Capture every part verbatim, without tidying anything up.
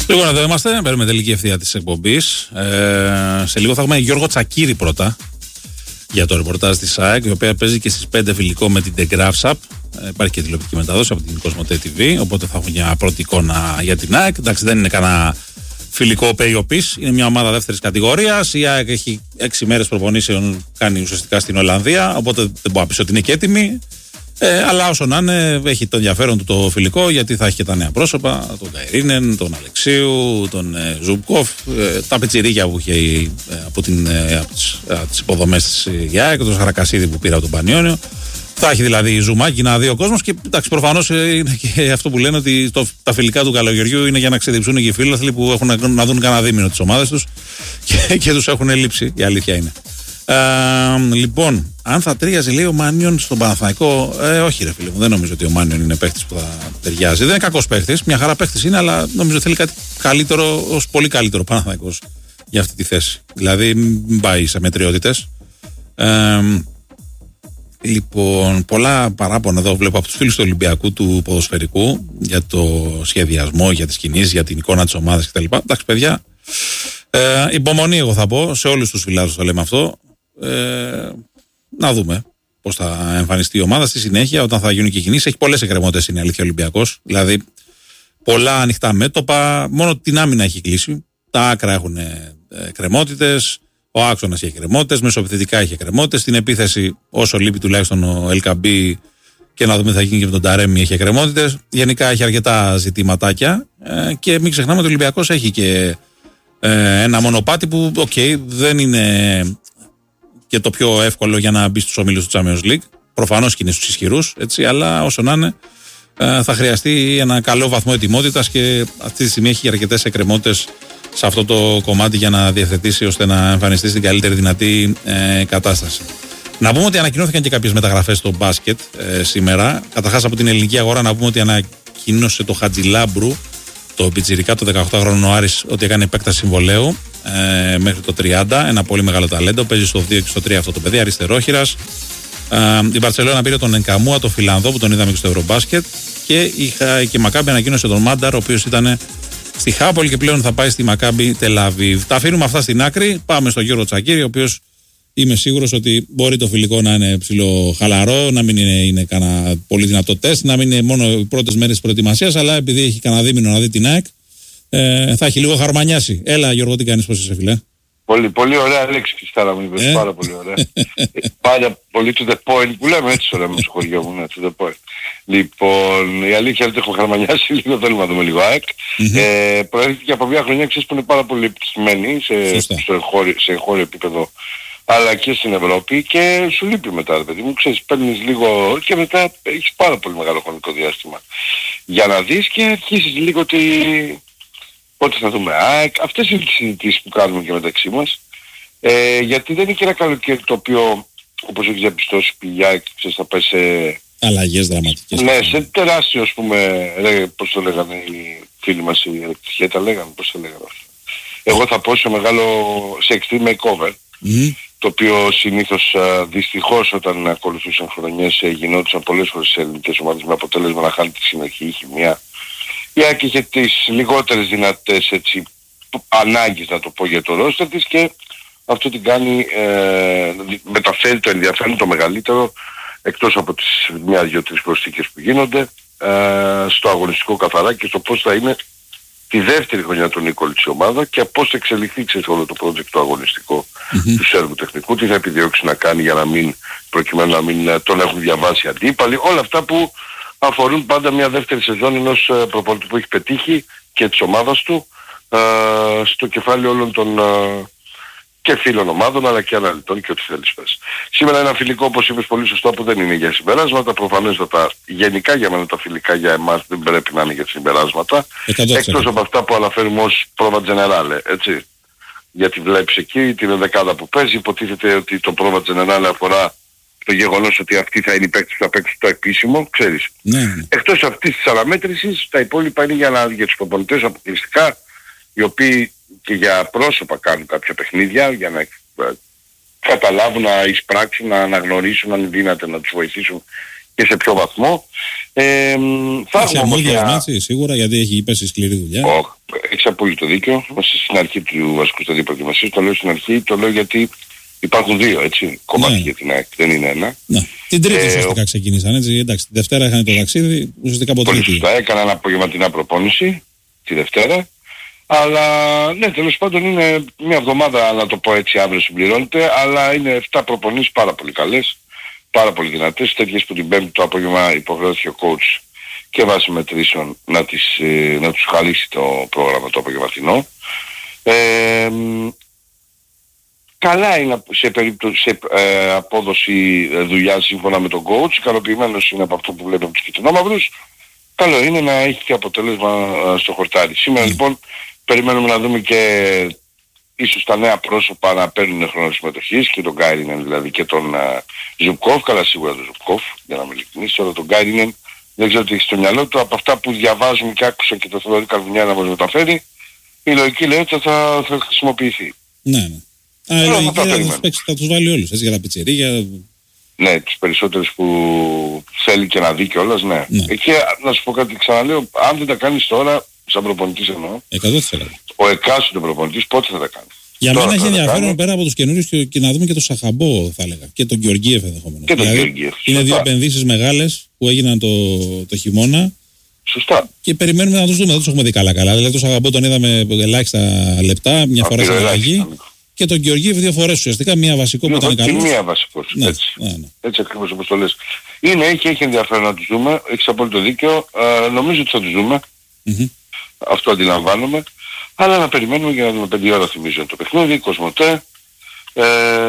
Λοιπόν, εδώ είμαστε. Παίρνουμε τελική ευθεία της εκπομπής. Ε, σε λίγο θα έχουμε Γιώργο Τσακίρη πρώτα για το ρεπορτάζ της ΑΕΚ, η οποία παίζει και στις πέντε φιλικό με την The Graphs App. Ε, υπάρχει και τηλεοπτική μεταδόση από την Κοσμοτέ τι βι. Οπότε θα έχουμε μια πρώτη εικόνα για την ΑΕΚ. Εντάξει, δεν είναι κανένα φιλικό pay-o-piece. Είναι μια ομάδα δεύτερης κατηγορίας. Η ΑΕΚ έχει έξι μέρες προπονήσεων, κάνει ουσιαστικά στην Ολλανδία. Οπότε δεν μπορώ να πει ότι είναι και έτοιμη. Ε, αλλά όσο να είναι, έχει το ενδιαφέρον του το φιλικό, γιατί θα έχει και τα νέα πρόσωπα, τον Καϊρίνεν, τον Αλεξίου, τον ε, Ζουμπκόφ, ε, τα πετσιρίκια που είχε ε, από, την, ε, από τις, ε, τις υποδομές της ΙΑΕ και τον Σαρακασίδη που πήρα από τον Πανιόνιο. Θα έχει δηλαδή ζουμάκι να δει ο κόσμος και εντάξει, προφανώς ε, είναι και αυτό που λένε ότι το, τα φιλικά του Καλογεριού είναι για να ξεδιψούν και οι φίλαθλοι που έχουν να, να δουν κανένα δίμηνο τις ομάδες τους και, και τους έχουν λείψει, η αλήθεια είναι. Ε, λοιπόν, αν θα ταιριάζει λέει ο Μάνιον στον Παναθηναϊκό, ε, όχι ρε φίλε μου, δεν νομίζω ότι ο Μάνιον είναι παίχτης που θα ταιριάζει. Δεν είναι κακός παίχτης, μια χαρά παίχτης είναι, αλλά νομίζω θέλει κάτι καλύτερο, ως πολύ καλύτερο Παναθηναϊκός για αυτή τη θέση. Δηλαδή, μην πάει σε μετριότητες. Ε, λοιπόν, πολλά παράπονα εδώ βλέπω από τους φίλους του Ολυμπιακού του ποδοσφαιρικού για το σχεδιασμό, για τις κινήσεις, για την εικόνα της ομάδας κτλ. Εντάξει, παιδιά, ε, υπομονή, εγώ θα πω, σε όλους τους φιλάρους το λέμε αυτό. Ε, να δούμε πώς θα εμφανιστεί η ομάδα στη συνέχεια όταν θα γίνουν και κινήσεις. Έχει πολλές εκκρεμότητες, είναι αλήθεια, ο Ολυμπιακός. Δηλαδή, πολλά ανοιχτά μέτωπα. Μόνο την άμυνα έχει κλείσει. Τα άκρα έχουν εκκρεμότητες. Ο άξονας έχει εκκρεμότητες. Μεσοεπιθετικά έχει εκκρεμότητες. Στην επίθεση, όσο λείπει τουλάχιστον ο Ελκαμπή και να δούμε τι θα γίνει και με τον Ταρέμι, έχει εκκρεμότητες. Γενικά έχει αρκετά ζητηματάκια. Ε, και μην ξεχνάμε ότι ο Ολυμπιακός έχει και ε, ένα μονοπάτι που, οκ, okay, δεν είναι και το πιο εύκολο για να μπει στους ομίλους του Champions League. Προφανώς και είναι στους ισχυρούς, έτσι, αλλά όσο να είναι, ε, θα χρειαστεί ένα καλό βαθμό ετοιμότητας και αυτή τη στιγμή έχει αρκετές εκκρεμότητες σε αυτό το κομμάτι για να διευθετήσει ώστε να εμφανιστεί στην καλύτερη δυνατή ε, κατάσταση. Να πούμε ότι ανακοινώθηκαν και κάποιες μεταγραφές στο μπάσκετ ε, σήμερα. Καταρχάς από την ελληνική αγορά να πούμε ότι ανακοίνωσε το Χατζηλάμπρου, το πιτσιρικά, το δεκαοκτάχρονο Άρης, ότι έκανε επέκταση συμβολαίου ε, μέχρι το τριάντα. Ένα πολύ μεγάλο ταλέντο. Παίζει στο δύο και στο τρία αυτό το παιδί, αριστερόχειρας. Ε, η Μπαρτσελόνα πήρε τον Ενκαμούα, το Φιλανδό, που τον είδαμε και στο Ευρωμπάσκετ. Και η, και η Μακάμπι ανακοίνωσε τον Μάνταρ, ο οποίος ήταν στη Χάπολ και πλέον θα πάει στη Μακάμπι Τελαβίβ. Τα αφήνουμε αυτά στην άκρη. Πάμε στον Γιώργο Τσακίρη, ο οποίος είμαι σίγουρος ότι μπορεί το φιλικό να είναι ψηλό χαλαρό, να μην είναι, είναι κανένα πολύ δυνατό τεστ, να μην είναι μόνο οι πρώτες μέρες της προετοιμασίας, αλλά επειδή έχει κανένα δίμηνο να δει την ΑΕΚ, ε, θα έχει λίγο χαρμανιάσει. Έλα Γιώργο, τι κάνεις, πώς είσαι φίλε? Πολύ, πολύ ωραία λέξη Χριστάρα μου είπες, ε? πάρα πολύ ωραία. Πάντα πολύ to the point, που λέμε έτσι ωραία με το σχολείο μου, ναι, to the point. Λοιπόν, η αλήθεια είναι ότι έχω χαρμανιάσει λίγο, θέλουμε να δούμε λίγο ΑΕΚ. Mm-hmm. Ε, προέρχεται από μια χρονιά ξέρεις, που είναι πάρα πολύ επιτυχημένη σε, σε, εγχώριο, σε εγχώριο επίπεδο, αλλά και στην Ευρώπη, και σου λείπει μετά, παιδί μου, ξέρεις, παίρνεις λίγο και μετά έχεις πάρα πολύ μεγάλο χρονικό διάστημα για να δεις και αρχίσεις λίγο ότι πότε θα δούμε ΑΕΚ. Αυτές είναι τις συζητήσεις που κάνουμε και μεταξύ μας, ε, γιατί δεν είναι και ένα καλοκαίρι το οποίο, όπως έχεις διαπιστώσει, πηγιά και ξέρεις, θα πάει σε αλλαγές δραματικές. Ναι, σε τεράστιο, ας πούμε, ρε, πώς το λέγανε οι φίλοι μας, οι ελεκτρικοί, τα λέγανε, πώς το λέγανε αυτό. Εγώ θα πω σε μεγάλο, σε extreme makeover. Mm. Το οποίο συνήθως α, δυστυχώς όταν ακολουθούσαν χρονιές ε, γινόντουσαν πολλές φορές σε ελληνικές ομάδες με αποτέλεσμα να χάνει τη συνοχή, η χημεία. Η ΑΕΚ είχε τις λιγότερες δυνατές έτσι, ανάγκες, να το πω, για το ρόστερ της, και αυτό την κάνει, ε, μεταφέρει το ενδιαφέρον το μεγαλύτερο, εκτός από τις μια, δύο, τρεις προσθήκες που γίνονται, ε, στο αγωνιστικό καθαρά και στο πώς θα είναι τη δεύτερη χρονιά του Νίκολη της ομάδα και πώς θα εξελιχθεί ξέρεις, όλο το project το αγωνιστικό mm-hmm. του Σέρβου τεχνικού, τι θα επιδιώξει να κάνει για να μην, προκειμένου να μην τον έχουν διαβάσει αντίπαλοι, όλα αυτά που αφορούν πάντα μια δεύτερη σεζόν ενός προπονητή που έχει πετύχει και της ομάδας του ε, στο κεφάλι όλων των ε, και φίλων ομάδων αλλά και αναλυτών και ό,τι θέλεις πες. Σήμερα ένα φιλικό, όπως είπες πολύ σωστά, που δεν είναι για συμπεράσματα. Προφανέστατα γενικά για μένα τα φιλικά για εμάς δεν πρέπει να είναι για συμπεράσματα, εκτός από αυτά που αναφέρουμε ως πρόβα τζενεράλε, έτσι. Γιατί βλέπεις εκεί την δεκάδα που παίζει, υποτίθεται ότι το πρόβα τζενεράλε αφορά το γεγονός ότι αυτή θα είναι η παίκτης που θα παίξει το επίσημο, ξέρεις. Ναι. Εκτός αυτής της αναμέτρησης, τα υπόλοιπα είναι για, να, για τους προπονητές αποκλειστικά, οι οποίοι και για πρόσωπα κάνουν κάποια παιχνίδια, για να καταλάβουν, να εισπράξουν, να αναγνωρίσουν αν δύναται να τους βοηθήσουν και σε ποιο βαθμό. Ε, θα έχει αμμούδια μια... έτσι, σίγουρα, γιατί έχει πέσει σκληρή δουλειά. Oh, έχεις απόλυτο δίκιο. Είμαστε στην αρχή του βασικού σταδίου προετοιμασίας. Το λέω στην αρχή, το λέω γιατί υπάρχουν δύο, έτσι, κομμάτια ναι. για την ΑΕΚ, δεν είναι ένα. Ναι. Την Τρίτη ε, ουσιαστικά ξεκίνησαν, έτσι, εντάξει, τη Δευτέρα είχαν το ταξίδι, ουσιαστικά από Τρίτη. Τρίτη. Σωστά, έκαναν απογευματινά προπόνηση τη Δευτέρα. Αλλά ναι, τέλος πάντων είναι μια εβδομάδα, να το πω έτσι, αύριο συμπληρώνεται, αλλά είναι επτά προπονήσεις πάρα πολύ καλές, πάρα πολύ δυνατές, τέτοιες που την Πέμπτη το απόγευμα υποχρεώθηκε ο coach και βάσει μετρήσεων να, τις, να τους χαλίσει το πρόγραμμα το απογευματινό. Ε, καλά είναι σε, περίπτωση, σε ε, απόδοση δουλειά σύμφωνα με τον coach, ικανοποιημένος είναι από αυτό που βλέπουμε τους κυτρινόμαυρους. Καλό είναι να έχει και αποτέλεσμα στο χορτάρι. Σήμερα mm. λοιπόν περιμένουμε να δούμε και ίσως τα νέα πρόσωπα να παίρνουν χρόνο συμμετοχής, και τον Γκάιρινεν δηλαδή και τον uh, Ζουμπκόφ, καλά σίγουρα τον Ζουμπκόφ, για να με ειλικρινείς. Τώρα τον Γκάιρινεν δεν ξέρω τι έχει στο μυαλό του, από αυτά που διαβάζουμε και άκουσα και το Θοδωρή Καρβουνιά να μας μεταφέρει, η λογική λέει ότι θα, θα χρησιμοποιηθεί. Ναι, ναι. Α, η λογική θα, θα, παίξει, θα τους βάλει όλους, έτσι, για τα πιτσιρίγια. Ναι, τους περισσότερους που θέλει και να δει κιόλας, ναι. ναι. Εκεί να σου πω κάτι, ξαναλέω, αν δεν τα κάνεις τώρα, σαν προπονητής εννοώ, εκατό τοις εκατό. ο εκάστοτε προπονητής πότε θα τα κάνει. Για τώρα μένα έχει ενδιαφέρον κάνει. Πέρα από τους καινούριους και, και να δούμε και τον Σαχαμπό, θα έλεγα. Και τον Γεωργίεφ ενδεχομένως. Και τον δηλαδή, Γεωργίεφ. Είναι δύο επενδύσεις μεγάλες που έγιναν το, το χειμώνα. Σωστά. Και περιμένουμε να τους δούμε. Δεν τους έχουμε δει καλά-καλά. Δηλαδή τον Σαχαμπό τον είδαμε ελάχιστα λεπτά, μια φορά στην αλλαγή. Και τον Γεωργίεφ δύο φορές ουσιαστικά. Μία βασικό που ήταν καλός. Και μία βασικός. Ναι, έτσι. ναι, ναι. Έτσι ακριβώς όπως το λες. Είναι, έχει, έχει ενδιαφέρον να τους δούμε. Έχεις απόλυτο δίκιο. Ε, νομίζω ότι θα τους δούμε. Mm-hmm. Αυτό αντιλαμβάνομαι. Αλλά να περιμένουμε για να δούμε πέντε ώρα, θυμίζω το παιχνίδι, Κοσμοτέ, ε,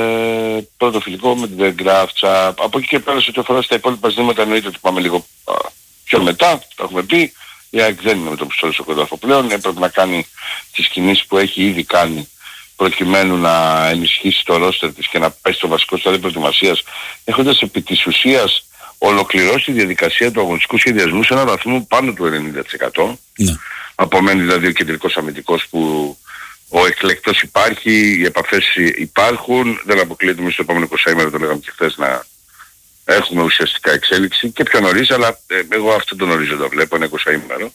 πρώτο φιλικό με την Γκράφτσα. Από εκεί και πέρα σε ό,τι αφορά στα υπόλοιπα ζητήματα εννοείται ότι πάμε λίγο α, πιο μετά, το έχουμε πει. Η ΑΕΚ δεν είναι με το πιστόλι στο κοντάφο πλέον, έπρεπε να κάνει τις κινήσεις που έχει ήδη κάνει προκειμένου να ενισχύσει το ρόστερ της και να πέσει στο βασικό στάδιο προετοιμασίας, έχοντας επί της ουσίας ολοκληρώσει τη διαδικασία του αγωνιστικού σχεδιασμού σε έναν βαθμό πάνω του ενενήντα τοις εκατό. Ναι. Απομένει δηλαδή ο κεντρικός αμυντικός που ο εκλεκτός υπάρχει, οι επαφές υπάρχουν, δεν αποκλείεται μέσα στο επόμενο εικοσάήμερο, το λέγαμε και χθες, να έχουμε ουσιαστικά εξέλιξη και πιο νωρίς, αλλά ε, εγώ αυτό το νωρίς το βλέπω, ένα εικοσάήμερο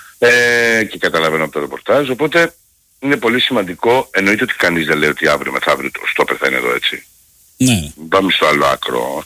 ε, και καταλαβαίνω από το ρεπορτάζ, οπότε είναι πολύ σημαντικό, εννοείται ότι κανείς δεν λέει ότι αύριο μεθαύριο το στόπερ θα είναι εδώ, έτσι. Ναι. Πάμε στο άλλο άκρο.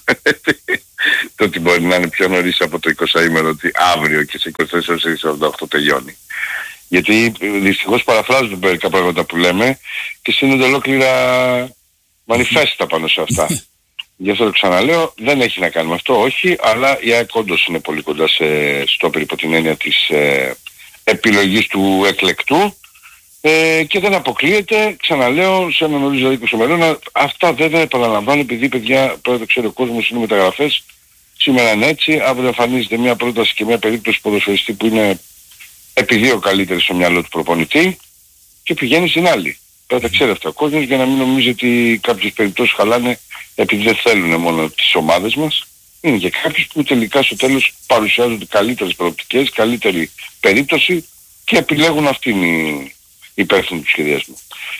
Το ότι μπορεί να είναι πιο νωρίς από το εικοσάήμερο, ότι αύριο και σε είκοσι τέσσερα σαράντα οκτώ τελειώνει. Γιατί δυστυχώς παραφράζονται μερικά πράγματα που λέμε και στείνονται ολόκληρα μανιφέστα πάνω σε αυτά. Γι' αυτό το ξαναλέω, δεν έχει να κάνει με αυτό, όχι, αλλά η ΑΕΚ όντως είναι πολύ κοντά σε στόπερ υπό την έννοια της ε, επιλογής του εκλεκτού. Ε, και δεν αποκλείεται, ξαναλέω, σε έναν ορίζοντα είκοσι ημερών. Αυτά βέβαια επαναλαμβάνω, επειδή παιδιά πρέπει να ξέρει ο κόσμος, είναι μεταγραφές. Σήμερα είναι έτσι, αύριο εμφανίζεται μια πρόταση και μια περίπτωση ποδοσφαιριστή που είναι επί δύο καλύτερη στο μυαλό του προπονητή και πηγαίνει στην άλλη. Πρέπει να ξέρει αυτό ο κόσμος για να μην νομίζει ότι κάποιες περιπτώσεις χαλάνε επειδή δεν θέλουν μόνο τις ομάδες μας. Είναι και κάποιοι που τελικά στο τέλος παρουσιάζονται καλύτερες προοπτικές, καλύτερη περίπτωση και επιλέγουν αυτήν η υπεύθυνη του σχεδιασμού.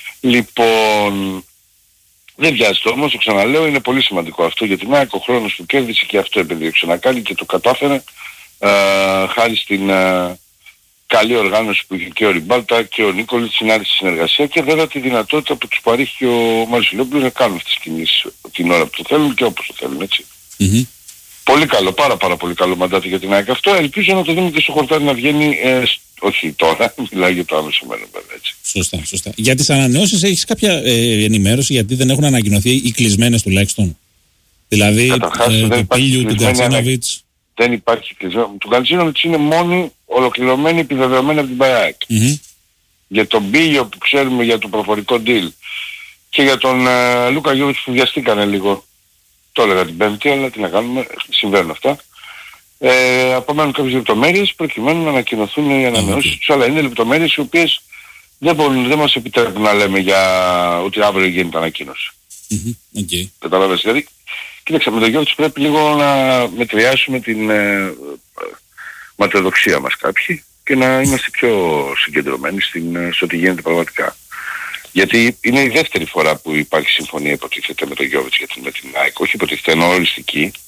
Λοιπόν, δεν βιάζεται όμως, το ξαναλέω, είναι πολύ σημαντικό αυτό για την ΑΕΚ, ο χρόνος που κέρδισε και αυτό επέδειξε να κάνει και το κατάφερε α, χάρη στην α, καλή οργάνωση που είχε και ο Ριμπάλτα και ο Νίκολιτς, στην άλλη συνεργασία και βέβαια τη δυνατότητα που τους παρήχε ο Μαρσιλόπουλος να κάνουν αυτές τις κινήσεις την ώρα που το θέλουν και όπως το θέλουν, έτσι. Mm-hmm. Πολύ καλό, πάρα πάρα πολύ καλό μαντάτι για την ΑΕΚ αυτό. Ελπίζω να το δούμε και στο χορτάρι να βγαίνει, ε, όχι τώρα, μιλάω για το άμεσο μέλλον βέβαια, έτσι. Σωστά, σωστά. Για τις ανανεώσεις έχεις κάποια ε, ενημέρωση, γιατί δεν έχουν ανακοινωθεί οι κλεισμένες τουλάχιστον? Δηλαδή ε, του Πίλιου, του Γκατσίνοβιτς. Δεν υπάρχει κλεισμένο. Του Γκατσίνοβιτς είναι μόνη ολοκληρωμένη, επιβεβαιωμένη από την ΑΕΚ. Mm-hmm. Για τον Πίλιο που ξέρουμε για το προφορικό deal και για τον ε, Λούκα Γιώβιτς που βιαστήκανε λίγο. Το έλεγα την Πέμπτη, αλλά τι να κάνουμε, συμβαίνουν αυτά. Ε, απομένουν κάποιες λεπτομέρειες προκειμένου να ανακοινωθούν οι ανανεώσεις τους, αλλά είναι λεπτομέρειες οι οποίες δεν, μπορούν, δεν μας επιτρέπουν να λέμε για ότι αύριο γίνεται ανακοίνωση. Mm-hmm. Okay. Καταλάβες, δηλαδή, κοίταξε, με τον Γιώργο πρέπει λίγο να μετριάσουμε την ε, ματαιοδοξία μας κάποιοι και να είμαστε πιο συγκεντρωμένοι στην, στο τι γίνεται πραγματικά. Γιατί είναι η δεύτερη φορά που υπάρχει συμφωνία υποτίθεται με τον Γιώβιτς για την, με την ΑΕΚ, όχι υποτίθεται, ενώ οριστική,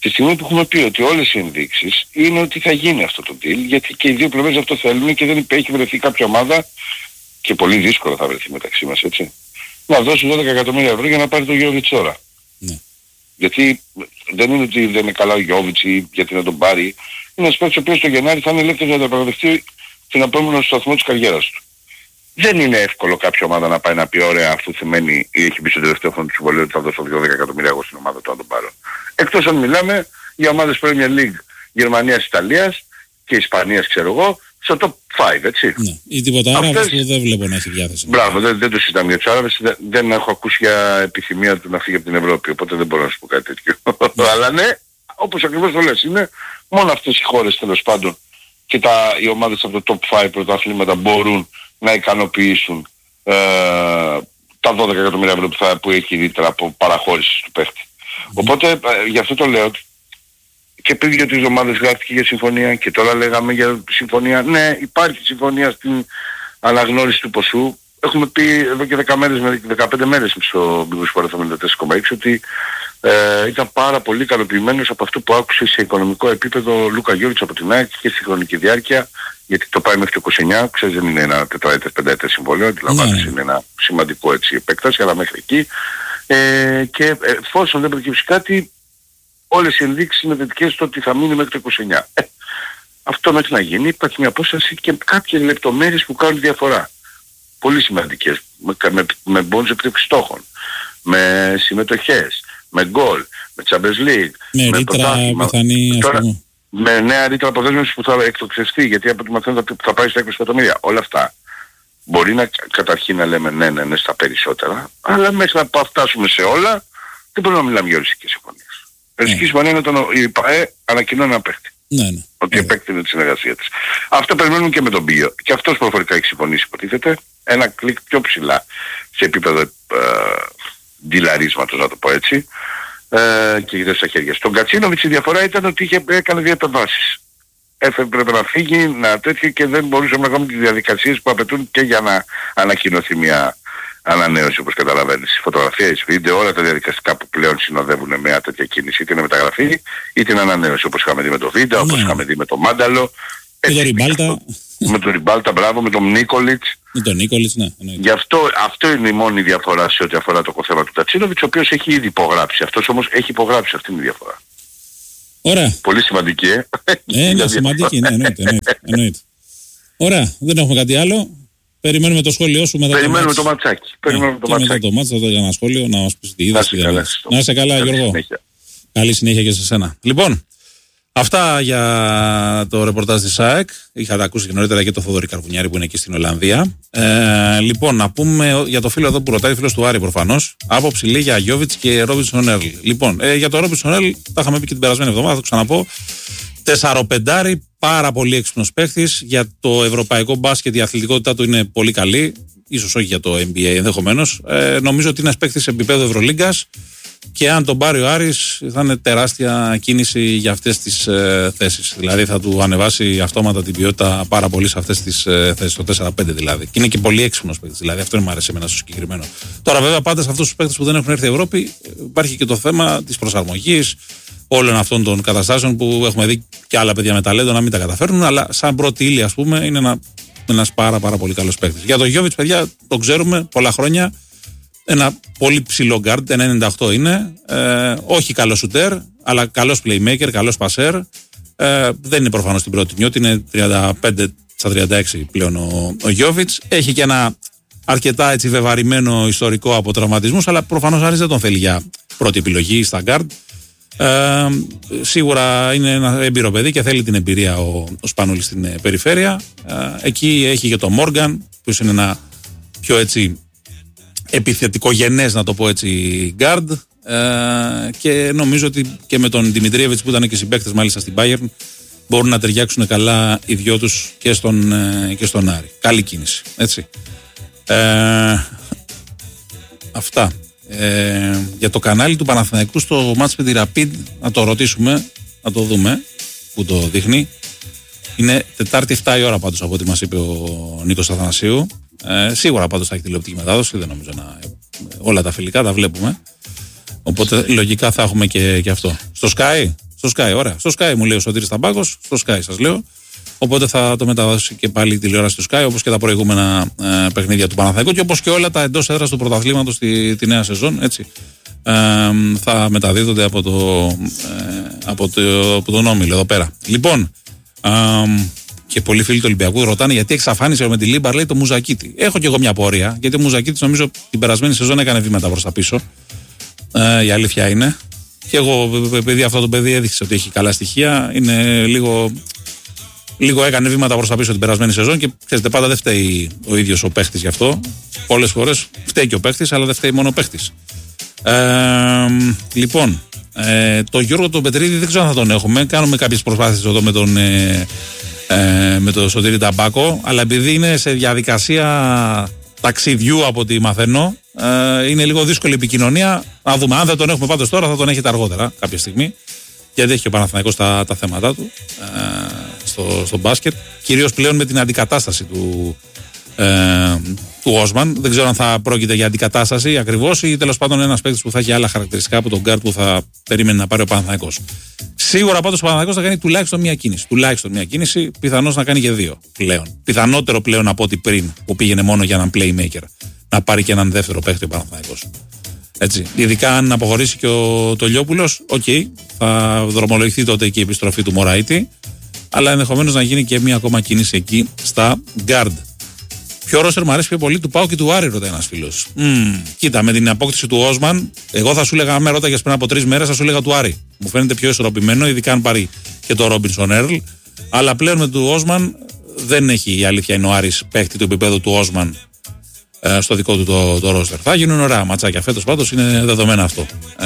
Τη στιγμή που έχουμε πει ότι όλες οι ενδείξεις είναι ότι θα γίνει αυτό το deal, γιατί και οι δύο πλευρές αυτό θέλουν και δεν έχει βρεθεί κάποια ομάδα, και πολύ δύσκολο θα βρεθεί μεταξύ μας, έτσι, να δώσει δώδεκα εκατομμύρια ευρώ για να πάρει το Γιώβιτς τώρα. Ναι. Γιατί δεν είναι ότι δεν είναι καλά ο Γιώβιτς ή γιατί να τον πάρει. Είναι ένας παίκτης ο οποίος το Γενάρη θα είναι ελεύθερος να διαπραγματευτεί την επόμενο σταθμό της καριέρας του. Δεν είναι εύκολο κάποια ομάδα να πάει να πει ωραία, αφού θυμαίνει ή έχει μπει στο τελευταίο χρόνο του συμβολίου ότι θα δώσω δώδεκα εκατομμύρια εγώ στην ομάδα του να τον πάρω. Εκτός αν μιλάμε για ομάδες Premier League Γερμανίας, Ιταλίας και Ισπανίας, ξέρω εγώ, στο top πέντε, έτσι. Ναι. Ή τίποτα άλλο που δεν βλέπω να έχει διάθεση. Μπράβο, δεν, δεν το συζητάμε για τους Άραβες, δεν, δεν έχω ακούσει για επιθυμία του να φύγει από την Ευρώπη, οπότε δεν μπορώ να σου πω κάτι τέτοιο. Ναι. Αλλά ναι, όπως ακριβώς το λες, είναι μόνο αυτές οι χώρες τέλος πάντων και τα, οι ομάδες από το top πέντε πρωταθλήματα μπορούν να ικανοποιήσουν ε, τα δώδεκα εκατομμύρια ευρώ που, θα, που έχει ρήτρα από παραχώρηση του παίχτη. Mm. Οπότε ε, γι' αυτό το λέω και πριν για τις εβδομάδες γράφτηκε για συμφωνία και τώρα λέγαμε για συμφωνία. Ναι, υπάρχει συμφωνία στην αναγνώριση του ποσού. Έχουμε πει εδώ και δέκα μέρες με δεκαπέντε μέρες στο Big Win Sport εβδομήντα τέσσερα κόμμα έξι ότι ε, ήταν πάρα πολύ ικανοποιημένος από αυτό που άκουσε σε οικονομικό επίπεδο Λούκα Γιώβιτς από την ΑΕΚ και στη χρονική διάρκεια, γιατί το πάει μέχρι το είκοσι εννιά, ξέρεις δεν είναι ένα τετραετές πενταετές συμβόλαιο, αντιλαμβάνεσαι, είναι ένα σημαντικό έτσι επέκταση, αλλά μέχρι εκεί. Ε, και εφόσον δεν προκύψει κάτι, όλες οι ενδείξεις είναι θετικές στο ότι θα μείνει μέχρι το είκοσι εννιά. Ε, αυτό μέχρι να γίνει υπάρχει μια απόσταση και κάποιες λεπτομέρειες που κάνουν διαφορά. Πολύ σημαντικές, με, με, με μπόνους επιτεύξης στόχων, με συμμετοχές, με γκολ, με Champions League, με, με ρήτρα πιθανή, τώρα, με νέα ρήτρα αποδέσμευσης που θα εκτοξευθεί, γιατί από τη μαθαίνω θα, θα πάει στα είκοσι εκατομμύρια. Όλα αυτά μπορεί να καταρχήν να λέμε ναι, ναι, ναι στα περισσότερα, αλλά μέχρι να φτάσουμε σε όλα δεν μπορούμε να μιλάμε για οριστικές συμφωνίες. Η οριστική συμφωνία είναι όταν η ΠΑΕ ανακοινώνει ένα παίχτη. Ναι, ναι. Ότι επέκτηνε τη συνεργασία της. Αυτό περιμένουμε και με τον Μπίγιο. Και αυτός προφορικά έχει συμφωνήσει, υποτίθεται, ένα κλικ πιο ψηλά σε επίπεδο ε, ντυλαρίσματος, να το πω έτσι, ε, και γυρίσει στα χέρια. Στον Κατσίνοβιτς η διαφορά ήταν ότι είχε, έκανε δύο επεμβάσεις. Έφερε πρέπει να φύγει, να τέτοιο και δεν μπορούσαμε να κάνουμε τις διαδικασίες που απαιτούν και για να ανακοινωθεί μια ανανέωση, όπως καταλαβαίνεις. Φωτογραφίες, βίντεο, όλα τα διαδικαστικά που πλέον συνοδεύουν με μια τέτοια κίνηση, είτε είναι μεταγραφή είτε είναι ανανέωση, όπως είχαμε δει με το βίντεο, όπως yeah. είχαμε δει με το Μάνταλο. Με τον Ριμπάλτα. Με τον Ριμπάλτα, μπράβο, με τον Νίκολιτς. Με τον Νίκολιτς, ναι. Γι' αυτό, αυτό είναι η μόνη διαφορά σε ό,τι αφορά το θέμα του Τατσίνοβιτς, ο οποίος έχει ήδη υπογράψει. Αυτός όμως έχει υπογράψει, αυτή είναι η διαφορά. Ωραία. Πολύ σημαντική, ε. Ε, ναι, σημαντική, ναι, εννοείται, εννοείται, εννοείται. Ωραία, δεν έχουμε κάτι άλλο. Περιμένουμε το σχόλιο σου μετά. Περιμένουμε το ματσάκι. Περιμένουμε το ματσάκι. Μετά το μάτσο θα δω για ένα σχόλιο να μας πεις τι είδες. Να είσαι καλά, Γιώργο. Συνέχεια. Καλή συνέχεια και σε σένα. Λοιπόν, αυτά για το ρεπορτάζ της ΑΕΚ. Είχατε ακούσει και νωρίτερα και το Θοδωρή Καρβουνιάρη που είναι εκεί στην Ολλανδία. Ε, λοιπόν, να πούμε για το φίλο εδώ που ρωτάει, φίλος του Άρη προφανώς, άποψη λέει για Γιώβιτς και Ρόμπινσον Έρλ. Λοιπόν, ε, για το Ρόμπινσον Έρλ τα είχαμε πει και την περασμένη εβδομάδα, θα το ξαναπώ. Τεσσαροπεντάρι, πάρα πολύ έξυπνος παίχτης. Για το ευρωπαϊκό μπάσκετ η αθλητικότητά του είναι πολύ καλή. Ίσως όχι για το N B A ενδεχομένως. Ε, νομίζω ότι είναι ένας παίχτης επίπεδο Ευρωλίγκας και αν τον πάρει ο Άρης θα είναι τεράστια κίνηση για αυτές τις ε, θέσεις. Δηλαδή θα του ανεβάσει αυτόματα την ποιότητα πάρα πολύ σε αυτές τις ε, θέσεις, το τέσσερα πέντε δηλαδή. Και είναι και πολύ έξυπνος παίχτης. Δηλαδή αυτό μου αρέσει εμένα στο συγκεκριμένο. Τώρα βέβαια πάντα σε αυτούς τους παίχτες που δεν έχουν έρθει η Ευρώπη υπάρχει και το θέμα της προσαρμογής όλων αυτών των καταστάσεων που έχουμε δει και άλλα παιδιά με ταλέντο να μην τα καταφέρνουν, αλλά σαν πρώτη ύλη, ας πούμε, είναι ένα, ένας πάρα, πάρα πολύ καλός παίκτης. Για τον Γιώβιτς, παιδιά, το ξέρουμε πολλά χρόνια. Ένα πολύ ψηλό γκάρντ, ένα ενενήντα οκτώ είναι. Ε, όχι καλός σουτέρ, αλλά καλός playmaker, καλός πασέρ. Ε, δεν είναι προφανώς την πρώτη νιώτη, είναι τριάντα πέντε στα τριάντα έξι πλέον ο, ο Γιώβιτς. Έχει και ένα αρκετά έτσι βεβαρημένο ιστορικό από τραυματισμούς, αλλά προφανώς Άρης δεν τον θέλει για πρώτη επιλογή στα γκάρντ. Ε, σίγουρα είναι ένα έμπειρο παιδί και θέλει την εμπειρία ο, ο Σπανούλης στην ε, περιφέρεια. Ε, εκεί έχει και τον Μόργαν, που είναι ένα πιο έτσι επιθετικό γενές, να το πω έτσι, guard. Ε, και νομίζω ότι και με τον Δημητρίεβιτς που ήταν και συμπαίκτες μάλιστα στην Bayern μπορούν να ταιριάξουν καλά οι δυο τους και στον, ε, και στον Άρη. Καλή κίνηση, έτσι. Ε, αυτά. Ε, για το κανάλι του Παναθηναϊκού στο μάτς με τη Rapid να το ρωτήσουμε, να το δούμε που το δείχνει. Είναι Τετάρτη εφτά η ώρα πάντως από ό,τι μας είπε ο Νίκος Αθανασίου. Ε, σίγουρα πάντως θα έχει τηλεοπτική μετάδοση, δεν νομίζω να... όλα τα φιλικά τα βλέπουμε, οπότε λογικά θα έχουμε και, και αυτό. Στο Sky, Στο Sky, ωραία. Στο Sky μου λέει ο Σωτήρης Ταμπάκος, στο Sky σας λέω. Οπότε θα το μεταδώσει και πάλι η τηλεόραση του Sky, όπως και τα προηγούμενα ε, παιχνίδια του Παναθηναϊκού και όπως και όλα τα εντός έδρας του πρωταθλήματος τη, τη νέα σεζόν. Έτσι. Ε, θα μεταδίδονται από, το, ε, από, το, από τον Όμιλο εδώ πέρα. Λοιπόν, ε, και πολλοί φίλοι του Ολυμπιακού ρωτάνε γιατί εξαφάνισε ο Μεντιλίμπαρ, λέει, το Μουζακίτη. Έχω και εγώ μια πορεία, γιατί ο Μουζακίτης νομίζω την περασμένη σεζόν έκανε βήματα προς τα πίσω. Ε, η αλήθεια είναι. Και εγώ, επειδή αυτό το παιδί έδειξε ότι έχει καλά στοιχεία, είναι λίγο. Λίγο έκανε βήματα προς τα πίσω την περασμένη σεζόν και ξέρετε, πάντα δεν φταίει ο ίδιος ο παίχτης γι' αυτό. Πολλές φορές φταίει και ο παίχτης, αλλά δεν φταίει μόνο ο παίχτης. Ε, λοιπόν, ε, τον Γιώργο τον Πετρίδη δεν ξέρω αν θα τον έχουμε. Κάνουμε κάποιες προσπάθειες εδώ με τον, ε, ε, με τον Σωτήρη Ταμπάκο, αλλά επειδή είναι σε διαδικασία ταξιδιού από ό,τι μαθαίνω, ε, είναι λίγο δύσκολη η επικοινωνία. Να δούμε. Αν δεν τον έχουμε πάντως τώρα, θα τον έχετε αργότερα κάποια στιγμή. Γιατί έχει και ο Παναθηναϊκός τα, τα θέματα του ε, στο, στο μπάσκετ. Κυρίως πλέον με την αντικατάσταση του, ε, του Όσμαν. Δεν ξέρω αν θα πρόκειται για αντικατάσταση ακριβώς ή τέλος πάντων ένας παίκτης που θα έχει άλλα χαρακτηριστικά από τον γκάρτ που θα περίμενε να πάρει ο Παναθηναϊκός. Σίγουρα πάντως ο Παναθηναϊκός θα κάνει τουλάχιστον μία κίνηση. Τουλάχιστον μία κίνηση, πιθανώς να κάνει και δύο πλέον. Πιθανότερο πλέον από ό,τι πριν που πήγαινε μόνο για έναν playmaker. Να πάρει και έναν δεύτερο παίκτη ο Παναθηναϊκός. Έτσι. Ειδικά αν αποχωρήσει και ο Τολιόπουλος, οκ, okay, θα δρομολογηθεί τότε και η επιστροφή του Μωραήτη, αλλά ενδεχομένως να γίνει και μία ακόμα κίνηση εκεί στα guard. Ποιο ρόστερ μου αρέσει πιο πολύ, του Πάου και του Άρη, ρωτάει ένας φίλος. Mm, κοίτα, με την απόκτηση του Όσμαν, εγώ θα σου έλεγα, αν με ρώταγες πριν από τρεις μέρες, θα σου έλεγα του Άρη. Μου φαίνεται πιο ισορροπημένο, ειδικά αν πάρει και το Ρόμπινσον Έρλ. Αλλά πλέον με του Όσμαν δεν έχει, η αλήθεια είναι, ο Άρης παίχτη του επίπεδου του Όσμαν στο δικό του το, το ρόστερ. Θα γίνουν ωραία ματσάκια φέτος, πάντως είναι δεδομένο αυτό. Ε,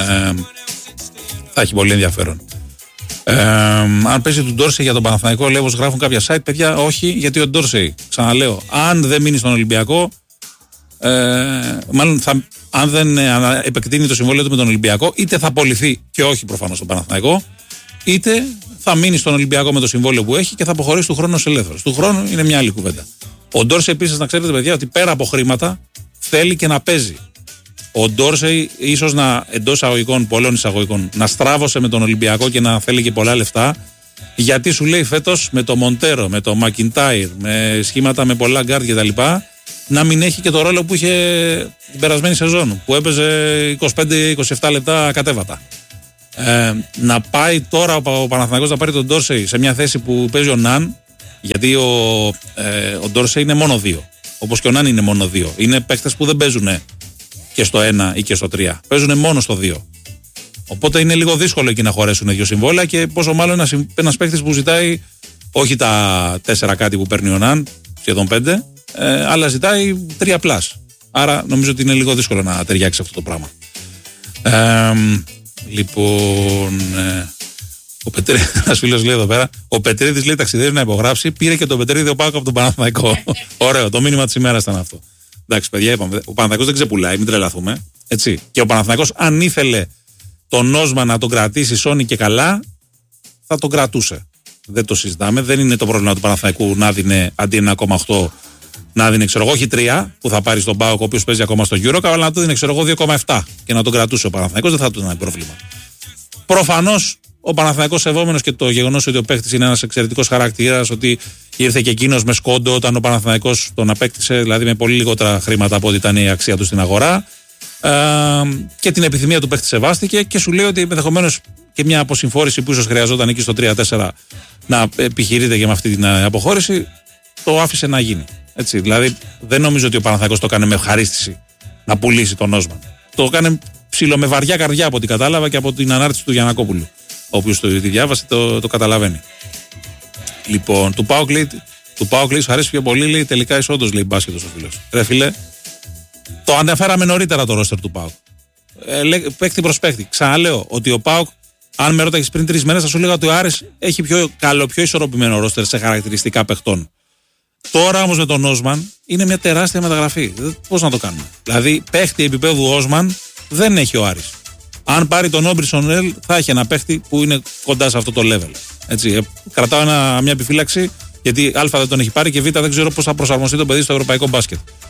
θα έχει πολύ ενδιαφέρον. Ε, αν παίζει του Ντόρσεϊ για τον Παναθηναϊκό, λέει, όπως γράφουν κάποια site, παιδιά, όχι, γιατί ο Ντόρσεϊ, ξαναλέω, αν δεν μείνει στον Ολυμπιακό, ε, μάλλον θα, αν δεν ε, επεκτείνει το συμβόλαιο του με τον Ολυμπιακό, είτε θα απολυθεί και όχι προφανώς στον Παναθηναϊκό, είτε θα μείνει στον Ολυμπιακό με το συμβόλαιο που έχει και θα αποχωρήσει του χρόνου ως ελεύθερος. Του χρόνου είναι μια άλλη κουβέντα. Ο Ντόρσεϊ επίσης, να ξέρετε, παιδιά, ότι πέρα από χρήματα θέλει και να παίζει. Ο Ντόρσεϊ, ίσως να εντός εισαγωγικών, πολλών εισαγωγικών, να στράβωσε με τον Ολυμπιακό και να θέλει και πολλά λεφτά, γιατί σου λέει φέτος με το Μοντέρο, με το Μακιντάιρ, με σχήματα με πολλά γκάρτ κτλ., να μην έχει και το ρόλο που είχε την περασμένη σεζόν, που έπαιζε είκοσι πέντε είκοσι επτά λεπτά κατέβατα. Ε, να πάει τώρα ο Παναθηναϊκός να πάρει τον Ντόρσεϊ σε μια θέση που παίζει ο Ναν. Γιατί ο, ε, ο Ντόρσεϊ είναι μόνο δύο. Όπως και ο Νάν είναι μόνο δύο. Είναι παίκτες που δεν παίζουν και στο ένα ή και στο τρία. Παίζουν μόνο στο δύο. Οπότε είναι λίγο δύσκολο εκεί να χωρέσουν δύο συμβόλαια και πόσο μάλλον ένας, ένας παίκτης που ζητάει όχι τα τέσσερα κάτι που παίρνει ο Νάν, σχεδόν πέντε, ε, αλλά ζητάει τρία πλάς. Άρα νομίζω ότι είναι λίγο δύσκολο να ταιριάξει αυτό το πράγμα. Ε, λοιπόν. Ε, Ο Πετρίδης, ένας φίλος λέει εδώ πέρα, ο Πετρίδης λέει ταξιδεύει να υπογράψει, πήρε και τον Πετρίδη ο Πάοκ από τον Παναθηναϊκό. Ωραίο, το μήνυμα της ημέρας ήταν αυτό. Εντάξει, παιδιά, είπαμε, ο Παναθηναϊκός δεν ξεπουλάει, μην τρελαθούμε. Έτσι. Και ο Παναθηναϊκός, αν ήθελε τον Όσμα να τον κρατήσει σώνει και καλά, θα τον κρατούσε. Δεν το συζητάμε. Δεν είναι το πρόβλημα του Παναθηναϊκού να δίνει αντί ένα κόμμα οκτώ να δίνει, ξέρω εγώ, όχι τρία που θα πάρει στον Πάοκ, ο οποίος παίζει ακόμα στο Euro, αλλά να του δίνει, ξέρω εγώ, δύο κόμμα επτά και να τον κρατούσε ο Παναθηναϊκός, δεν θα του ήταν πρόβλημα. Προφανώς. Ο Παναθηναϊκός σεβόμενος και το γεγονός ότι ο παίκτης είναι ένας εξαιρετικός χαρακτήρας, ότι ήρθε και εκείνος με σκόντο όταν ο Παναθηναϊκός τον απέκτησε, δηλαδή με πολύ λιγότερα χρήματα από ό,τι ήταν η αξία του στην αγορά, ε, και την επιθυμία του παίκτη σεβάστηκε και σου λέει ότι ενδεχομένως και μια αποσυμφόρηση που ίσως χρειαζόταν εκεί στο τρία τέσσερα να επιχειρείται και με αυτή την αποχώρηση, το άφησε να γίνει. Έτσι, δηλαδή δεν νομίζω ότι ο Παναθηναϊκός το έκανε με ευχαρίστηση να πουλήσει τον Όσμαν. Το έκανε ψηλό με βαριά καρδιά από ό,τι κατάλαβα και από την ανάρτηση του Γιαννακόπουλου. Ο οποίος το διάβασε το, το καταλαβαίνει. Λοιπόν, του Πάοκ λέει, του Πάοκ λέει, σου αρέσει πιο πολύ, λέει, τελικά είσαι όντως, λέει, μπάσκετος ο φίλος. Ρε φίλε, το αναφέραμε νωρίτερα το ρόστερ του Πάοκ. Ε, παίκτη προς παίκτη. Ξαναλέω ότι ο Πάοκ, αν με ρώταγες πριν τρεις μέρες, θα σου λέγα ότι ο Άρης έχει πιο καλό, πιο ισορροπημένο ρόστερ σε χαρακτηριστικά παιχτών. Τώρα όμως με τον Όσμαν είναι μια τεράστια μεταγραφή. Πώς να το κάνουμε. Δηλαδή, παίχτη επίπεδου Όσμαν δεν έχει ο Άρης. Αν πάρει τον Όμπρισον Ελ, θα έχει ένα παίχτη που είναι κοντά σε αυτό το level. Έτσι, κρατάω ένα, μια επιφύλαξη, γιατί Α δεν τον έχει πάρει και Β δεν ξέρω πώς θα προσαρμοστεί το παιδί στο ευρωπαϊκό μπάσκετ.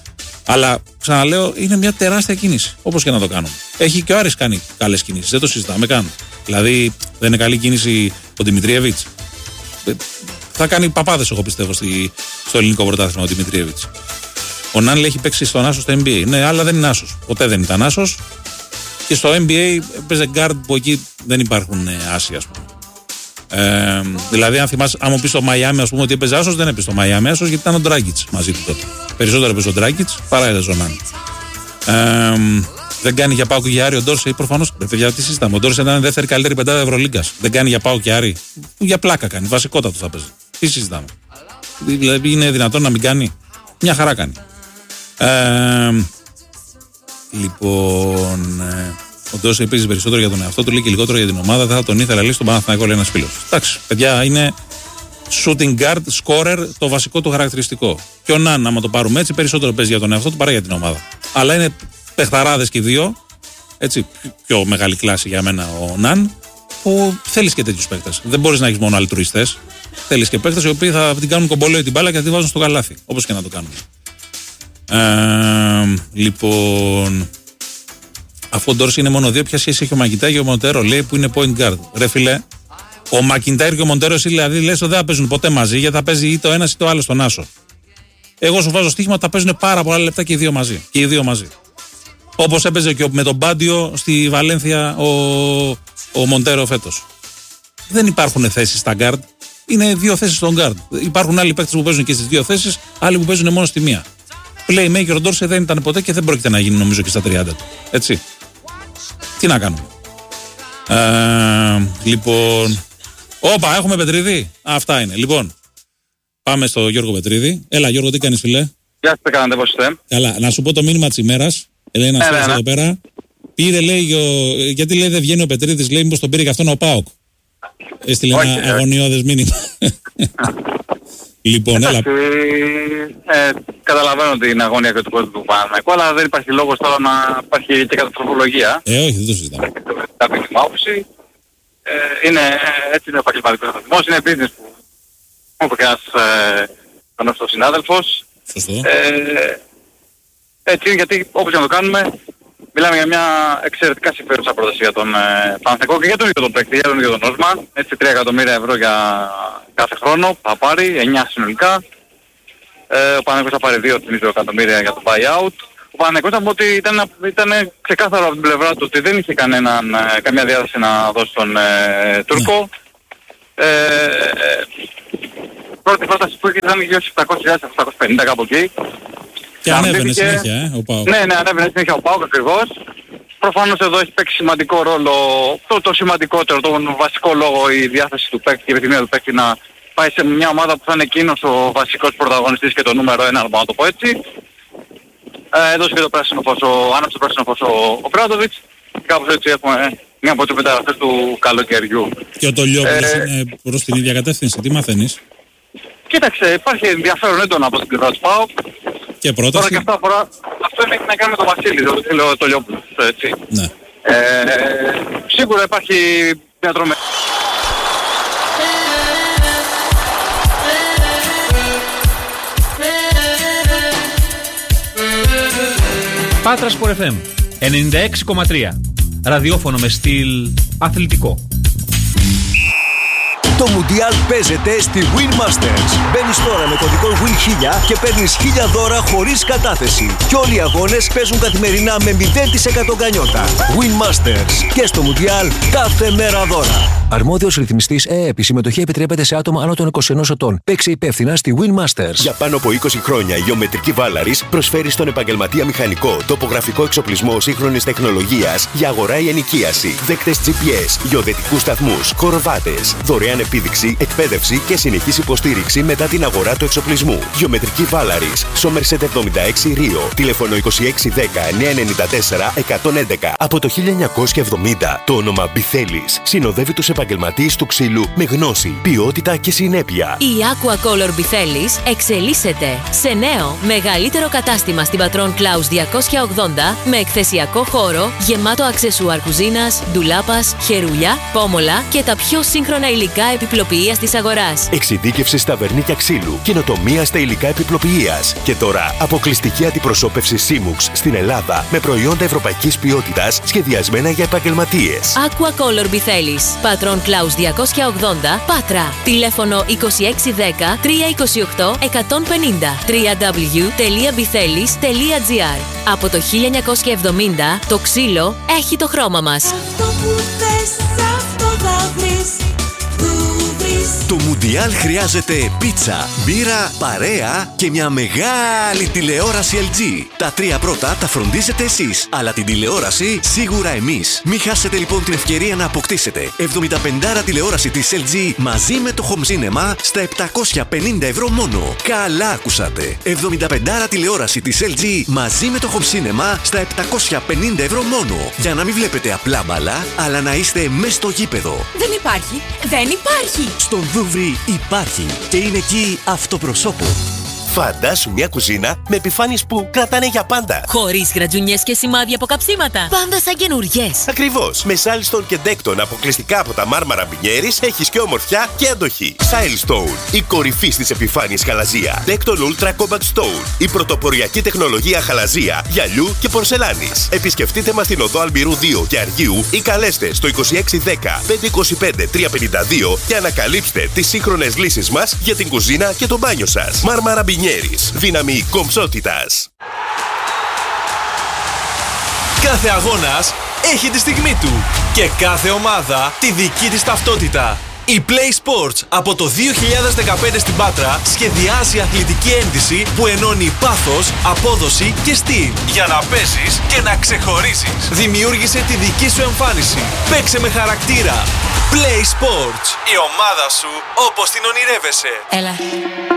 Αλλά ξαναλέω, είναι μια τεράστια κίνηση. Όπως και να το κάνουμε. Έχει και ο Άρης κάνει καλές κινήσεις. Δεν το συζητάμε καν. Δηλαδή, δεν είναι καλή κίνηση ο Δημητριέβιτς. Θα κάνει παπάδες, εγώ πιστεύω, στη, στο ελληνικό πρωτάθλημα ο Δημητριέβιτς. Ο Νάν έχει παίξει στον Άσο στο N B A. Ναι, αλλά δεν είναι Άσος. Ποτέ δεν ήταν Άσος. Και στο N B A παίζει guard που εκεί δεν υπάρχουν άσοι, ας πούμε. Ε, δηλαδή, αν θυμάσαι, αν μου πει στο Μαϊάμι, ας πούμε, ότι έπαιζε Άσος, δεν έπαιζε στο Μαϊάμι Άσος, γιατί ήταν ο Ντράγκιτς μαζί του τότε. Περισσότερο έπαιζε ο Ντράγκιτς παρά έπαιζε ο Νάν. Ε, δεν κάνει για Πάο και για Άρη ο Ντόρσεϊ, προφανώς. Παιδιά, τι συζητάμε. Ο Ντόρσεϊ ήταν δεύτερη καλύτερη πεντάδα Ευρωλίγκας. Δεν κάνει για Πάο και Άρη. Για πλάκα κάνει. Βασικότατο θα παίζει. Τι συζητάμε. Δηλαδή, είναι δυνατόν να μην κάνει. Μια χαρά κάνει. Ε, λοιπόν. Ε, ο Ντόρσεϊ παίζει περισσότερο για τον εαυτό του, λέει και λιγότερο για την ομάδα. Δεν θα τον ήθελα, λέει, στον Παναθηναϊκό, λέει ένας φίλος. Εντάξει, παιδιά, είναι shooting guard, scorer, το βασικό του χαρακτηριστικό. Και ο Ναν, άμα το πάρουμε έτσι, περισσότερο παίζει για τον εαυτό του παρά για την ομάδα. Αλλά είναι παιχταράδες και οι δύο. Έτσι, πιο μεγάλη κλάση για μένα ο Ναν, που θέλεις και τέτοιους παίκτες. Δεν μπορείς να έχεις μόνο αλτρουιστές. Θέλεις και παίκτες οι οποίοι θα την κάνουν κομπολέο την μπάλα και θα τη βάζουν στο καλάθι. Όπως και να το κάνουν. Ε, λοιπόν. Αφού ο Ντόρσεϊ είναι μόνο δύο, ποια σχέση έχει ο Μακιντάιρ και ο Μοντέρο, λέει, που είναι point guard. Ρε φιλέ, ο Μακιντάιρ και ο Μοντέρο, εσύ δηλαδή λες ότι δεν θα παίζουν ποτέ μαζί, γιατί θα παίζει ή το ένα ή το άλλο στον Άσο. Εγώ σου βάζω στοίχημα ότι θα παίζουν πάρα πολλά λεπτά και οι δύο μαζί. Και οι δύο μαζί. Όπως έπαιζε και με τον Μπάντιο στη Βαλένθια ο, ο Μοντέρο φέτος. Δεν υπάρχουν θέσεις στα guard. Είναι δύο θέσεις στον guard. Υπάρχουν άλλοι παίκτες που παίζουν και στις δύο θέσεις, άλλοι που παίζουν μόνο στη μία. Playmaker ο Ντόρσεϊ δεν ήταν ποτέ και δεν πρόκειται να γίνει, νομίζω, και στα τριάντα του. Έτσι. Τι να κάνουμε. Ε, λοιπόν. Όπα, έχουμε Πετρίδη. Αυτά είναι. Λοιπόν, πάμε στο Γιώργο Πετρίδη. Έλα, Γιώργο, τι κάνεις, φιλέ? Γεια σας, τι κάνετε, πώς είστε? Καλά, να σου πω το μήνυμα της ημέρας. Λέει ένας φίλος εδώ πέρα. Πήρε, λέει, ο... γιατί λέει δεν βγαίνει ο Πετρίδης, λέει, μήπως τον πήρε και αυτόν ο ΠΑΟΚ. Έστειλε ένα αγωνιώδες μήνυμα. Λοιπόν, εντάξει, έλα. Ε, καταλαβαίνω την αγωνία και του κόσμου του Παναθηναϊκού, αλλά δεν υπάρχει λόγος τώρα να υπάρχει και καταστροφολογία. Ε, όχι, δεν το συζητάμε. Κάποια κοινή άποψη. Ε, είναι, έτσι είναι ο επαγγελματικός αθλητισμός, είναι business που μου είπε και ένας ε, γνωστός συνάδελφος. Σωστό. Ε, έτσι είναι, γιατί όπως και να το κάνουμε, μιλάμε για μια εξαιρετικά συμφέρουσα πρόταση για τον ε, Παναθηναϊκό και για τον ίδιο τον παίκτη, για τον ίδιο τον Όσμαν. Έτσι τρία εκατομμύρια ευρώ για κάθε χρόνο που θα πάρει, εννιά συνολικά. Ε, ο Παναθηναϊκός θα πάρει δύο εκατομμύρια για το buyout. Ο Παναθηναϊκός θα πω ότι ήταν, ήταν ξεκάθαρο από την πλευρά του ότι δεν είχε κανέναν, ε, καμία διάθεση να δώσει τον ε, Τούρκο. Ε, ε, πρώτη πρόταση που είχε ήταν γύρω στις επτακόσιες χιλιάδες, επτακόσιες πενήντα κάπου εκεί. Και ανέβαινε συνέχεια, ε, ο ΠΑΟΚ. Ναι, ναι, ανέβαινε συνέχεια ο ΠΑΟΚ ακριβώς. Προφανώς εδώ έχει παίξει σημαντικό ρόλο, το, το σημαντικότερο, τον βασικό λόγο, η διάθεση του παίκτη και η επιθυμία του παίκτη να πάει σε μια ομάδα που θα είναι εκείνος ο βασικός πρωταγωνιστής και το νούμερο ένα, να το πω έτσι. Ε, έδωσε και το πράσινο φως, άναψε το πράσινο φως ο, ο Πράτοβιτς. Κάπως έτσι έχουμε μια από τις μεταγραφές του καλοκαιριού. Και ο Τολιόπουλος ε, είναι προς την ίδια κατεύθυνση, τι μαθαίνεις? Κοίταξε, υπάρχει ενδιαφέρον έντονο από την πλευρά του ΠΑΟΚ. Και πρόταση. Τώρα και αυτό αφορά, αυτό έχει να κάνει με τον Βασίλη, το Τολιόπουλο, έτσι. Ναι. Ε, σίγουρα υπάρχει μια τρομερή. Πάτρα Sport εφ εμ ενενήντα έξι κόμμα τρία. Ραδιόφωνο με στυλ αθλητικό. Το Μουντιάλ παίζεται στη Win Masters. Μπαίνεις τώρα με κωδικό Win χίλια και παίρνεις χίλια δώρα χωρίς κατάθεση. Και όλοι οι αγώνες παίζουν καθημερινά με μηδέν τοις εκατό γκανιότα. Win Masters. Και στο Μουντιάλ κάθε μέρα δώρα. Αρμόδιος ρυθμιστής ΕΕΠ. Η συμμετοχή επιτρέπεται σε άτομα άνω των είκοσι ενός ετών. Παίξε υπεύθυνα στη Win Masters. Για πάνω από είκοσι χρόνια η Γεωμετρική Βάλαρης προσφέρει στον επαγγελματία μηχανικό τοπογραφικό εξοπλισμό σύγχρονης τεχνολογίας για αγορά ή ενοικίαση. Δέκτες τζι πι ες, γεωδετικούς σταθμούς, κοροβάτες. Δωρεάν επίδειξη, εκπαίδευση και συνεχής υποστήριξη μετά την αγορά του εξοπλισμού. Γεωμετρική Βάλαρης, Σόμερσετ εβδομήντα έξι Ρίο, τηλέφωνο είκοσι έξι δέκα εννιακόσια ενενήντα τέσσερα εκατόν έντεκα. Από το χίλια εννιακόσια εβδομήντα το όνομα Μπιθέλης συνοδεύει τους επαγγελματίες του ξύλου με γνώση, ποιότητα και συνέπεια. Η Aquacolor Μπιθέλης εξελίσσεται σε νέο, μεγαλύτερο κατάστημα στην Πατρών Κλάους διακόσια ογδόντα με εκθεσιακό χώρο γεμάτο αξεσουάρ κουζίνας, ντουλάπας, χερούλια, πόμολα και τα πιο σύγχρονα υλικά επιπλοποιείας της αγοράς. Εξειδίκευση στα βερνίκια ξύλου, καινοτομία στα υλικά επιπλοποιείας. Και τώρα αποκλειστική αντιπροσώπευση Σίμουξ στην Ελλάδα με προϊόντα ευρωπαϊκής ποιότητας σχεδιασμένα για επαγγελματίες. Aqua Color Μπιθέλης. Πατρών Κλάους διακόσια ογδόντα, Πάτρα. Τηλέφωνο είκοσι έξι δέκα τριακόσια είκοσι οκτώ εκατόν πενήντα. double-u double-u double-u τελεία μπιθέλης τελεία τζι άρ. Από το χίλια εννιακόσια εβδομήντα το ξύλο έχει το χρώμα μας. Αυτό που θες, αυτό θα βρεις. Το Μουντιάλ χρειάζεται πίτσα, μπύρα, παρέα και μια μεγάλη τηλεόραση ελ τζι. Τα τρία πρώτα τα φροντίζετε εσείς, αλλά την τηλεόραση σίγουρα εμείς. Μην χάσετε λοιπόν την ευκαιρία να αποκτήσετε εβδομήντα πέντε τηλεόραση της ελ τζι μαζί με το Home Cinema στα επτακόσια πενήντα ευρώ μόνο. Καλά ακούσατε! εβδομήντα πέντε τηλεόραση της ελ τζι μαζί με το Home Cinema στα επτακόσια πενήντα ευρώ μόνο. Για να μην βλέπετε απλά μπάλα, αλλά να είστε μες στο γήπεδο. Δεν υπάρχει! Δεν υπάρχει! Στον Δούβρι υπάρχει και είναι εκεί αυτοπροσώπου. Φαντάσου μια κουζίνα με επιφάνειες που κρατάνε για πάντα. Χωρίς γρατζουνιές και σημάδια από καψίματα. Πάντα σαν καινούριες. Ακριβώς. Με Silestone και Decton αποκλειστικά από τα μάρμαρα Μπινιέρης έχεις και ομορφιά και αντοχή. Silestone, η κορυφή στις επιφάνειες χαλαζία. Decton Ultra Compact Stone, η πρωτοποριακή τεχνολογία χαλαζία, γυαλιού και πορσελάνης. Επισκεφτείτε μας στην οδό Αλμπυρού δύο και Αργίου ή καλέστε στο είκοσι έξι δέκα πεντακόσια είκοσι πέντε τριακόσια πενήντα δύο και ανακαλύψτε τις σύγχρονες λύσεις μας για την κουζίνα και το μπάνιο σας. Μάρμαρα Μπινιέρης. Δύναμη κομψότητας. Κάθε αγώνας έχει τη στιγμή του και κάθε ομάδα τη δική της ταυτότητα. Η Play Sports από το δύο χιλιάδες δεκαπέντε στην Πάτρα σχεδιάζει αθλητική ένδυση που ενώνει πάθος, απόδοση και στυλ για να παίζεις και να ξεχωρίζεις. Δημιούργησε τη δική σου εμφάνιση. Παίξε με χαρακτήρα. Play Sports. Η ομάδα σου όπως την ονειρεύεσαι. Έλα.